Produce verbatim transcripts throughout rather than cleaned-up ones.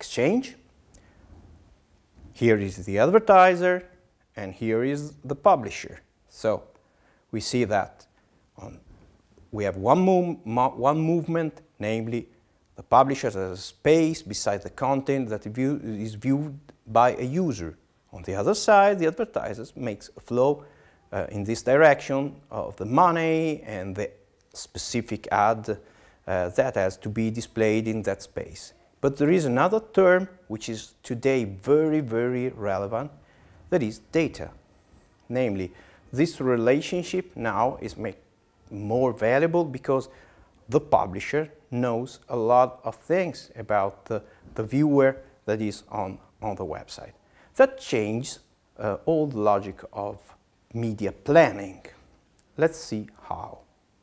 exchange. Here is the advertiser, and here is the publisher. So we see that on, we have one, move, mo one movement, namely the publisher has a space beside the content that view, is viewed by a user. On the other side, the advertiser makes a flow uh, in this direction of the money and the specific ad uh, that has to be displayed in that space. But there is another term which is today very, very relevant, that is data. Namely, this relationship now is made more valuable because the publisher knows a lot of things about the, the viewer that is on, on the website. That changes uh, all the logic of media planning. Let's see how.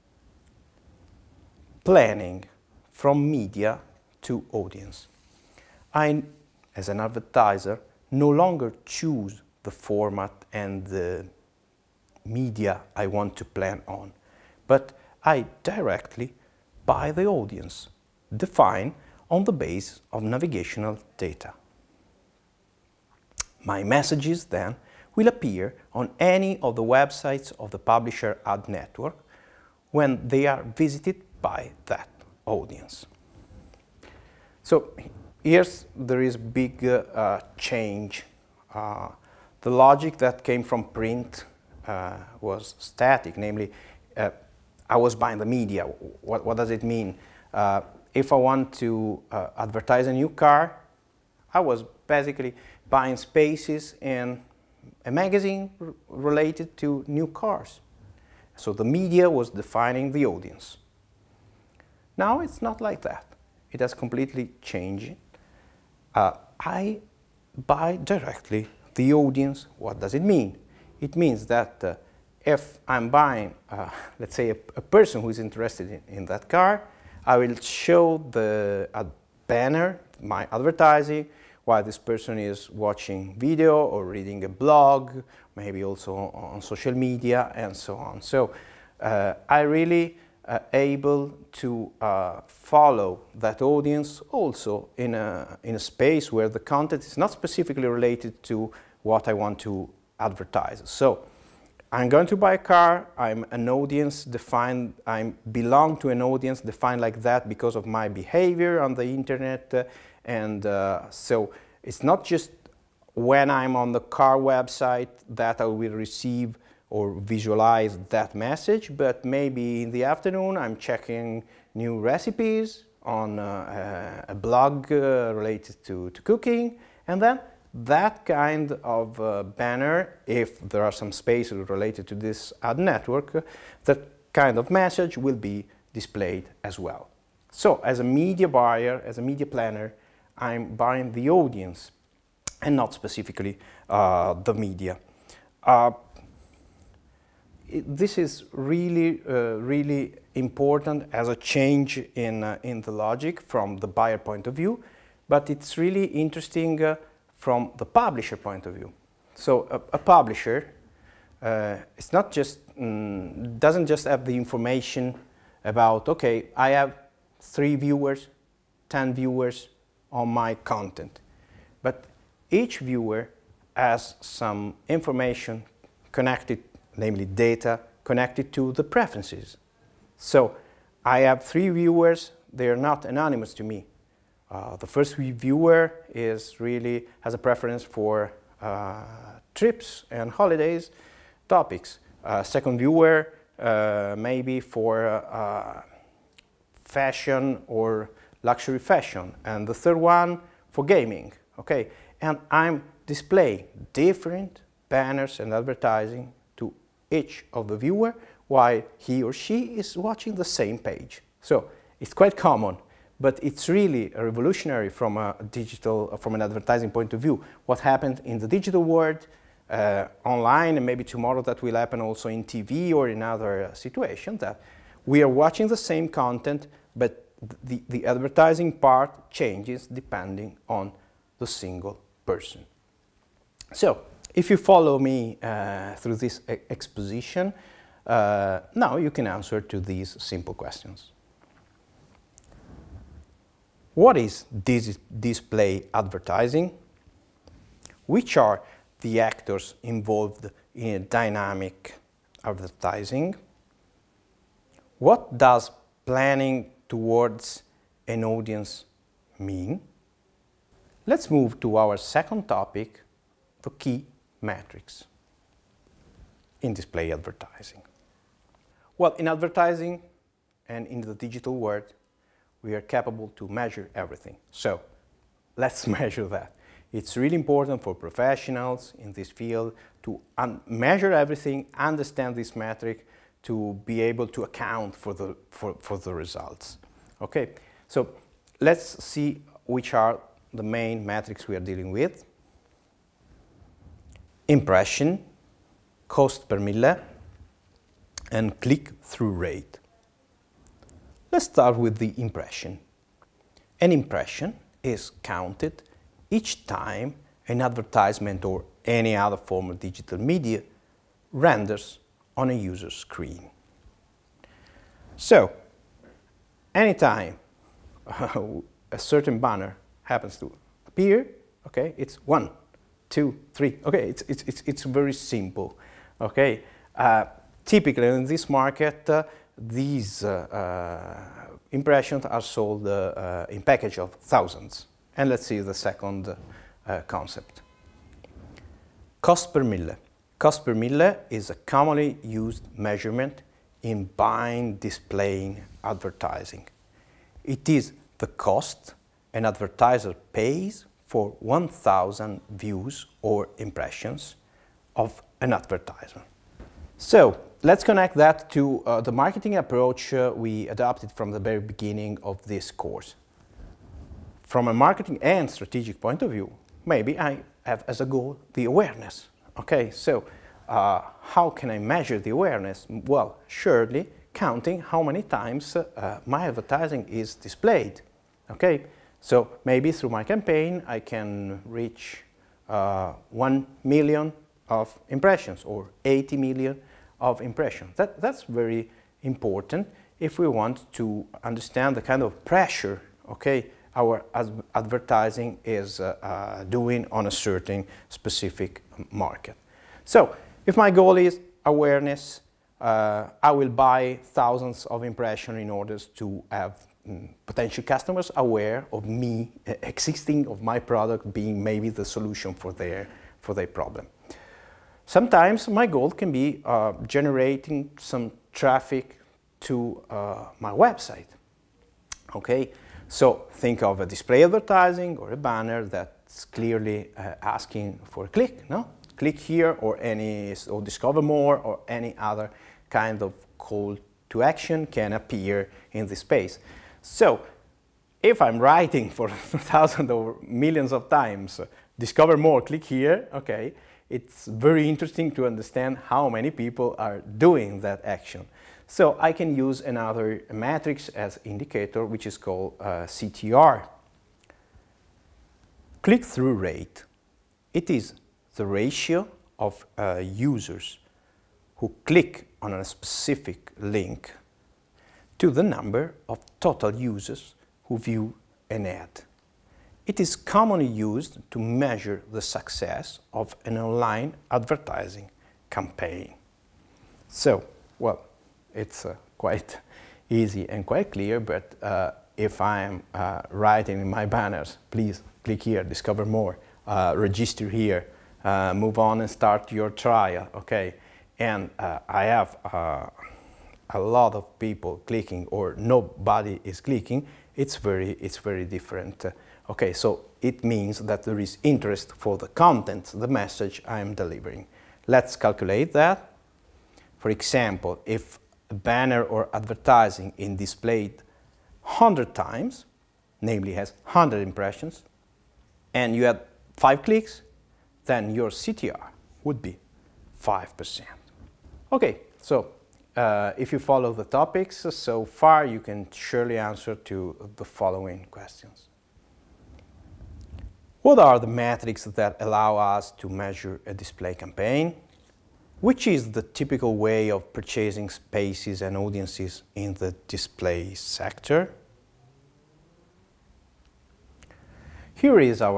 Planning from media to audience. I, as an advertiser, no longer choose the format and the media I want to plan on, but I directly buy the audience, defined on the basis of navigational data. My messages then will appear on any of the websites of the publisher ad network when they are visited by that audience. So here's there is big uh, uh, change. Uh, the logic that came from print uh, was static, namely uh, I was buying the media. What, what does it mean? Uh, if I want to uh, advertise a new car, I was basically buying spaces in a magazine r related to new cars. So the media was defining the audience. Now it's not like that. It has completely changed. Uh, I buy directly the audience. What does it mean? It means that uh, if I'm buying, uh, let's say, a, a person who is interested in, in that car, I will show the uh, banner, my advertising, while this person is watching video or reading a blog, maybe also on social media and so on. So uh, I really uh, able to uh, follow that audience also in a, in a space where the content is not specifically related to what I want to advertise. So I'm going to buy a car, I'm an audience defined, I belong to an audience defined like that because of my behavior on the internet, uh, and uh, so it's not just when I'm on the car website that I will receive or visualize that message, but maybe in the afternoon I'm checking new recipes on uh, a blog uh, related to, to cooking, and then that kind of uh, banner, if there are some spaces related to this ad network, uh, that kind of message will be displayed as well. So as a media buyer, as a media planner, I'm buying the audience and not specifically uh, the media. Uh, it, this is really, uh, really important as a change in, uh, in the logic from the buyer point of view, but it's really interesting uh, from the publisher point of view. So a, a publisher, uh, it's not just, mm, doesn't just have the information about, okay, I have three viewers, ten viewers on my content. But each viewer has some information connected, namely data, connected to the preferences. So I have three viewers, they are not anonymous to me. Uh, the first viewer is really has a preference for uh, trips and holidays topics. Uh, second viewer uh, maybe for uh, fashion or luxury fashion, and the third one for gaming. Okay, and I'm displaying different banners and advertising to each of the viewer while he or she is watching the same page. So it's quite common, but it's really revolutionary from a digital, from an advertising point of view. What happened in the digital world, uh, online, and maybe tomorrow that will happen also in T V or in other uh, situations, that we are watching the same content, but the, the advertising part changes depending on the single person. So, if you follow me uh, through this e exposition, uh, now you can answer to these simple questions. What is dis- display advertising? Which are the actors involved in a dynamic advertising? What does planning towards an audience mean? Let's move to our second topic, the key metrics in display advertising. Well, in advertising and in the digital world, we are capable to measure everything. So let's measure that. It's really important for professionals in this field to measure everything, understand this metric, to be able to account for the, for, for the results. Okay, so let's see which are the main metrics we are dealing with. Impression, cost per mille, and click-through rate. Let's start with the impression. An impression is counted each time an advertisement or any other form of digital media renders on a user's screen. So, anytime a certain banner happens to appear, okay, it's one, two, three. Okay, it's it's it's, it's very simple. Okay, uh, typically in this market, uh, these uh, uh, impressions are sold uh, uh, in package of thousands. And let's see the second uh, concept. Cost per mille. Cost per mille is a commonly used measurement in buying, displaying, advertising. It is the cost an advertiser pays for one thousand views or impressions of an advertisement. So let's connect that to uh, the marketing approach uh, we adopted from the very beginning of this course. From a marketing and strategic point of view, maybe I have as a goal the awareness. Okay, so uh, how can I measure the awareness? Well, surely counting how many times uh, my advertising is displayed. Okay, so maybe through my campaign I can reach uh, one million of impressions or eighty million of impressions. That, that's very important if we want to understand the kind of pressure, okay, our advertising is uh, uh, doing on a certain specific market. So, if my goal is awareness, uh, I will buy thousands of impressions in order to have mm, potential customers aware of me uh, existing, of my product being maybe the solution for their, for their problem. Sometimes my goal can be uh, generating some traffic to uh, my website. Okay, so think of a display advertising or a banner that's clearly uh, asking for a click, no? Click here or any, or discover more or any other kind of call to action can appear in this space. So if I'm writing for thousands or millions of times, uh, discover more, click here, okay, it's very interesting to understand how many people are doing that action. So I can use another matrix as indicator, which is called uh, C T R. Click-through rate. It is the ratio of uh, users who click on a specific link to the number of total users who view an ad. It is commonly used to measure the success of an online advertising campaign. So, well, it's uh, quite easy and quite clear, but uh, if I'm uh, writing in my banners, please click here, discover more, uh, register here, uh, move on and start your trial, okay? And uh, I have uh, a lot of people clicking or nobody is clicking, it's very, it's very different. Uh, okay, so it means that there is interest for the content, the message I am delivering. Let's calculate that. For example, if a banner or advertising is displayed one hundred times, namely has one hundred impressions, and you had five clicks, then your C T R would be five percent. Okay, so uh, if you follow the topics so far, you can surely answer to the following questions. What are the metrics that allow us to measure a display campaign? Which is the typical way of purchasing spaces and audiences in the display sector? Here is our